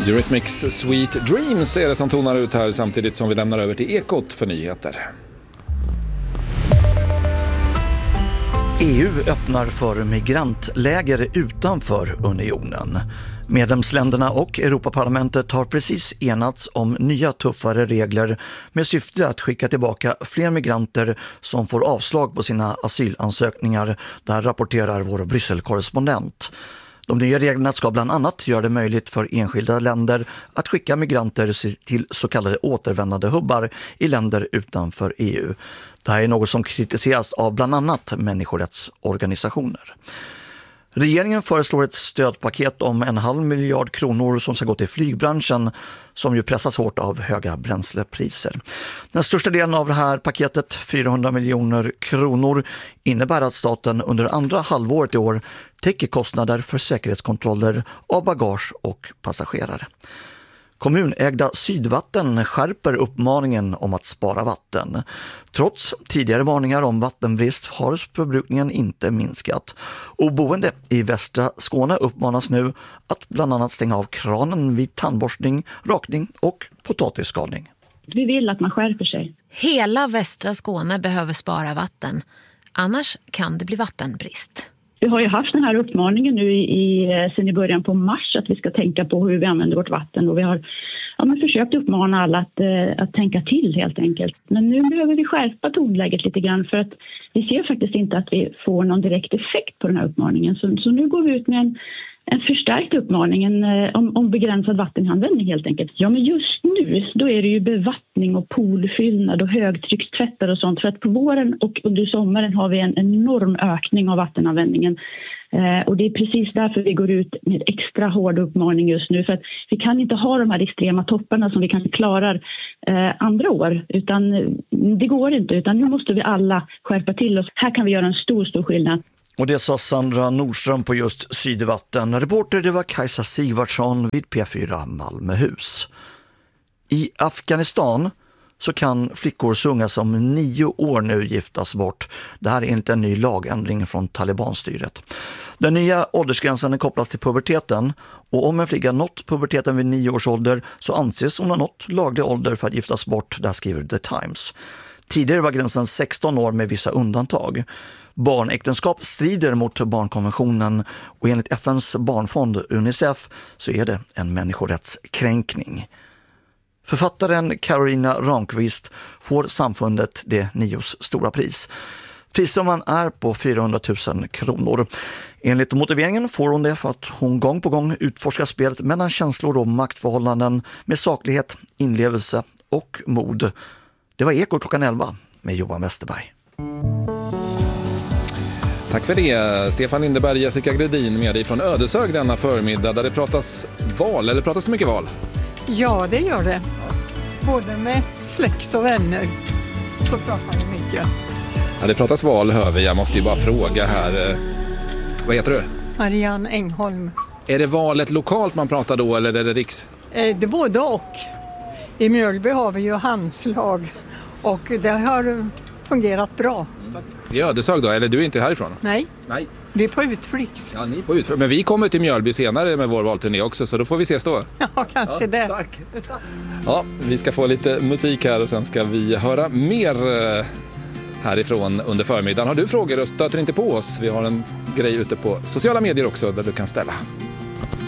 Eurythmics Sweet Dreams är det som tonar ut här samtidigt som vi lämnar över till Ekot för nyheter. EU öppnar för migrantläger utanför unionen. Medlemsländerna och Europaparlamentet har precis enats om nya tuffare regler med syfte att skicka tillbaka fler migranter som får avslag på sina asylansökningar, där rapporterar vår Brysselkorrespondent. De nya reglerna ska bland annat göra det möjligt för enskilda länder att skicka migranter till så kallade återvändande hubbar i länder utanför EU. Det här är något som kritiseras av bland annat människorättsorganisationer. Regeringen föreslår ett stödpaket om 1,5 miljard kronor som ska gå till flygbranschen, som ju pressas hårt av höga bränslepriser. Den största delen av det här paketet, 400 miljoner kronor, innebär att staten under andra halvåret i år täcker kostnader för säkerhetskontroller av bagage och passagerare. Kommunägda Sydvatten skärper uppmaningen om att spara vatten. Trots tidigare varningar om vattenbrist har förbrukningen inte minskat. Och boende i västra Skåne uppmanas nu att bland annat stänga av kranen vid tandborstning, rakning och potatisskalning. Vi vill att man skärper sig. Hela västra Skåne behöver spara vatten. Annars kan det bli vattenbrist. Vi har ju haft den här uppmaningen nu sen i början på mars att vi ska tänka på hur vi använder vårt vatten. Och vi har försökt uppmana alla att tänka till helt enkelt. Men nu behöver vi skärpa tonläget lite grann, för att vi ser faktiskt inte att vi får någon direkt effekt på den här uppmaningen. Så nu går vi ut med en förstärkt uppmaning om begränsad vattenanvändning helt enkelt. Ja, men just nu då är det ju bevattning och poolfyllnad och högtryckstvättar och sånt. För att på våren och under sommaren har vi en enorm ökning av vattenanvändningen. Och det är precis därför vi går ut med extra hård uppmaning just nu. För att vi kan inte ha de här extrema topparna som vi kanske klarar andra år. Utan det går inte, utan nu måste vi alla skärpa till oss. Här kan vi göra en stor skillnad. Och det sa Sandra Nordström på just Sydvatten. Reporter, det var Kajsa Sigvardsson vid P4 Malmöhus. I Afghanistan så kan flickor så unga som 9 år nu giftas bort. Det här är enligt en ny lagändring från Talibanstyret. Den nya åldersgränsen kopplas till puberteten, och om en flicka nått puberteten vid 9 års ålder så anses hon ha nått laglig ålder för att giftas bort, där skriver The Times. Tidigare var gränsen 16 år med vissa undantag. Barnäktenskap strider mot barnkonventionen, och enligt FNs barnfond UNICEF så är det en människorättskränkning. Författaren Carolina Ramqvist får samfundet det Nios stora pris. Prissumman är på 400 000 kronor. Enligt motiveringen får hon det för att hon gång på gång utforskar spelet mellan känslor och maktförhållanden med saklighet, inlevelse och mod. Det var Ekot klockan 11 med Johan Westerberg. Tack för det, Stefan Lindeberg, Jessica Gredin med dig från Ödeshög denna förmiddag, där det pratas val, eller pratas det mycket val? Ja, det gör det. Både med släkt och vänner så pratar det mycket. Ja, det pratas val, hör vi. Jag måste ju bara fråga här. Vad heter du? Marianne Engholm. Är det valet lokalt man pratar då, eller är det riks? Det är både och. I Mjölby har vi ju handslag och det har fungerat bra. I Ödeshög då, eller du är inte härifrån? Nej. Vi är på utflykt. Ja, ni är på utflykt. Men vi kommer till Mjölby senare med vår valturné också, så då får vi ses då. Ja, kanske det. Tack. Ja, vi ska få lite musik här och sen ska vi höra mer härifrån under förmiddagen. Har du frågor och stöter inte på oss? Vi har en grej ute på sociala medier också där du kan ställa.